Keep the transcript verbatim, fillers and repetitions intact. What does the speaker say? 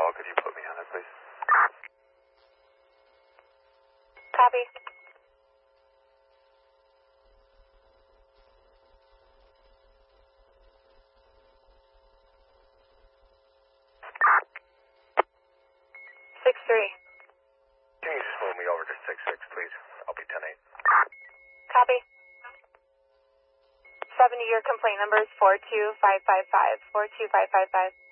call. Could you put me on it, please? Copy. Six three. Can you just move me over to six six, please? I'll be ten eight. Copy. Seventy, your complaint number is four two five five five. four two five five five.